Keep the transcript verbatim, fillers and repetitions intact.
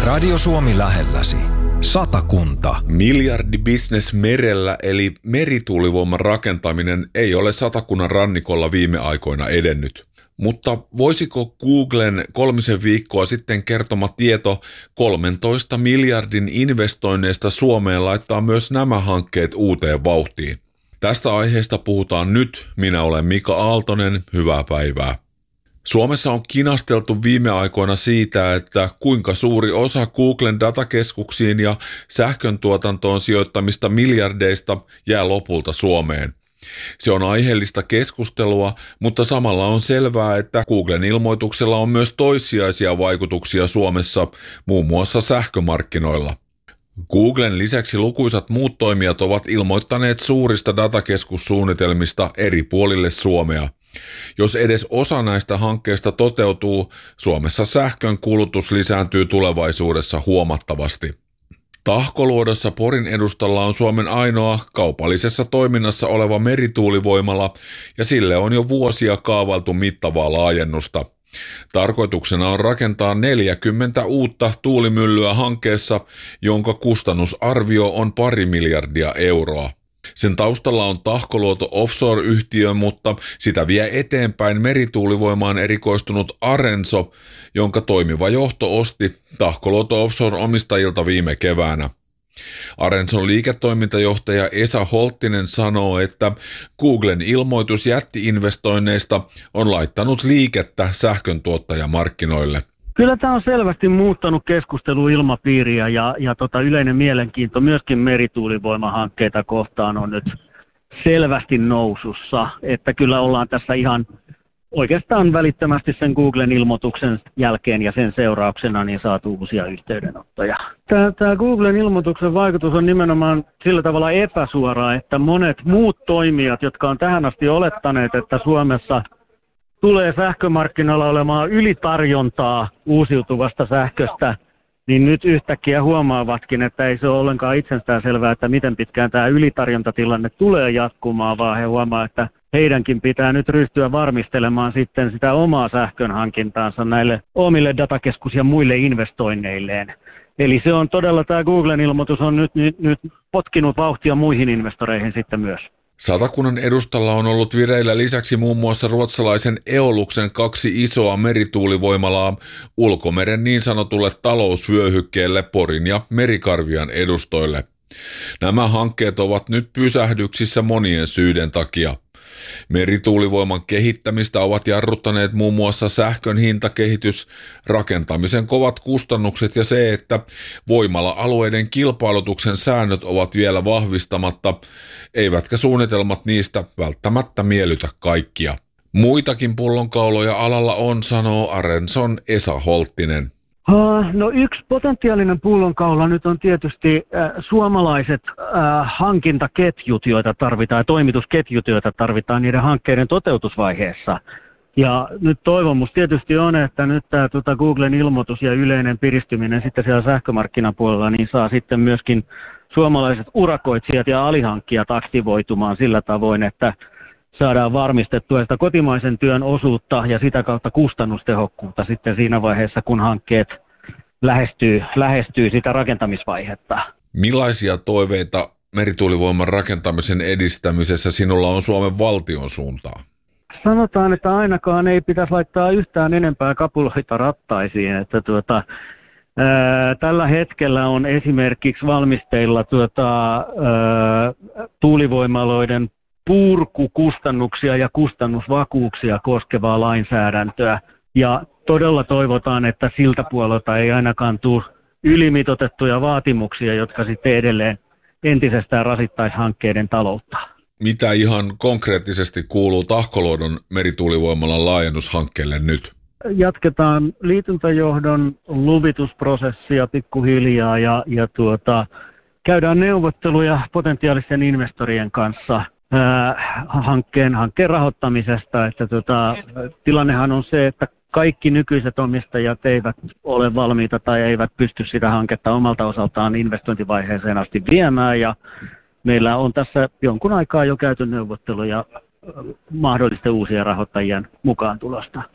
Radio Suomi lähelläsi. Satakunta. Miljardibisnes merellä eli merituulivoiman rakentaminen ei ole Satakunnan rannikolla viime aikoina edennyt. Mutta voisiko Googlen kolmisen viikkoa sitten kertoma tieto kolmentoista miljardin investoinneista Suomeen laittaa myös nämä hankkeet uuteen vauhtiin? Tästä aiheesta puhutaan nyt. Minä olen Mika Aaltonen. Hyvää päivää. Suomessa on kinasteltu viime aikoina siitä, että kuinka suuri osa Googlen datakeskuksiin ja sähköntuotantoon sijoittamista miljardeista jää lopulta Suomeen. Se on aiheellista keskustelua, mutta samalla on selvää, että Googlen ilmoituksella on myös toissijaisia vaikutuksia Suomessa, muun muassa sähkömarkkinoilla. Googlen lisäksi lukuisat muut toimijat ovat ilmoittaneet suurista datakeskussuunnitelmista eri puolille Suomea. Jos edes osa näistä hankkeista toteutuu, Suomessa sähkön kulutus lisääntyy tulevaisuudessa huomattavasti. Tahkoluodossa Porin edustalla on Suomen ainoa kaupallisessa toiminnassa oleva merituulivoimala ja sille on jo vuosia kaavailtu mittavaa laajennusta. Tarkoituksena on rakentaa neljäkymmentä uutta tuulimyllyä hankkeessa, jonka kustannusarvio on pari miljardia euroa. Sen taustalla on Tahkoluoto Offshore-yhtiö, mutta sitä vie eteenpäin merituulivoimaan erikoistunut Arenso, jonka toimiva johto osti Tahkoluoto Offshore-omistajilta viime keväänä. Arenson liiketoimintajohtaja Esa Holttinen sanoo, että Googlen ilmoitus jätti-investoinneista on laittanut liikettä sähköntuottajamarkkinoille. Kyllä tämä on selvästi muuttanut keskusteluilmapiiriä ja, ja tota yleinen mielenkiinto myöskin merituulivoimahankkeita kohtaan on nyt selvästi nousussa, että kyllä ollaan tässä ihan oikeastaan välittömästi sen Googlen ilmoituksen jälkeen ja sen seurauksena niin saatu uusia yhteydenottoja. Tämä, tämä Googlen ilmoituksen vaikutus on nimenomaan sillä tavalla epäsuoraa, että monet muut toimijat, jotka on tähän asti olettaneet, että Suomessa tulee sähkömarkkinoilla olemaan ylitarjontaa uusiutuvasta sähköstä, niin nyt yhtäkkiä huomaavatkin, että ei se ole ollenkaan itsestään selvää, että miten pitkään tämä ylitarjontatilanne tulee jatkumaan, vaan he huomaa, että heidänkin pitää nyt ryhtyä varmistelemaan sitten sitä omaa sähkön hankintaansa näille omille datakeskus- ja muille investoinneilleen. Eli se on todella, tämä Googlen ilmoitus on nyt, nyt, nyt potkinut vauhtia muihin investoreihin sitten myös. Satakunnan edustalla on ollut vireillä lisäksi muun muassa ruotsalaisen Eoluksen kaksi isoa merituulivoimalaa ulkomeren niin sanotulle talousvyöhykkeelle Porin ja Merikarvian edustoille. Nämä hankkeet ovat nyt pysähdyksissä monien syiden takia. Merituulivoiman kehittämistä ovat jarruttaneet muun muassa sähkön hintakehitys, rakentamisen kovat kustannukset ja se, että voimala-alueiden kilpailutuksen säännöt ovat vielä vahvistamatta, eivätkä suunnitelmat niistä välttämättä miellytä kaikkia. Muitakin pullonkauloja alalla on, sanoo Arenson Esa Holttinen. No yksi potentiaalinen pullonkaula nyt on tietysti äh, suomalaiset äh, hankintaketjut, joita tarvitaan, ja toimitusketjut, joita tarvitaan niiden hankkeiden toteutusvaiheessa. Ja nyt toivomus tietysti on, että nyt tämä tuota Googlen ilmoitus ja yleinen piristyminen sitten siellä sähkömarkkinapuolella niin saa sitten myöskin suomalaiset urakoitsijat ja alihankkijat aktivoitumaan sillä tavoin, että saadaan varmistettua sitä kotimaisen työn osuutta ja sitä kautta kustannustehokkuutta sitten siinä vaiheessa, kun hankkeet lähestyy, lähestyy sitä rakentamisvaihetta. Millaisia toiveita merituulivoiman rakentamisen edistämisessä sinulla on Suomen valtion suuntaan? Sanotaan, että ainakaan ei pitäisi laittaa yhtään enempää kapuloita rattaisiin. Että tuota, ää, tällä hetkellä on esimerkiksi valmisteilla tuota, ää, tuulivoimaloiden purkukustannuksia ja kustannusvakuuksia koskevaa lainsäädäntöä. Ja todella toivotaan, että siltä puolelta ei ainakaan tule ylimitoitettuja vaatimuksia, jotka sitten edelleen entisestään rasittaisi hankkeiden taloutta. Mitä ihan konkreettisesti kuuluu Tahkoluodon merituulivoimalan laajennushankkeelle nyt? Jatketaan liityntäjohdon luvitusprosessia pikkuhiljaa ja, ja tuota, käydään neuvotteluja potentiaalisten investorien kanssa ää, hankkeen, hankkeen rahoittamisesta. Että tuota, tilannehan on se, että kaikki nykyiset omistajat eivät ole valmiita tai eivät pysty sitä hanketta omalta osaltaan investointivaiheeseen asti viemään ja meillä on tässä jonkun aikaa jo käyty neuvotteluja mahdollisten uusien rahoittajien mukaan tulosta.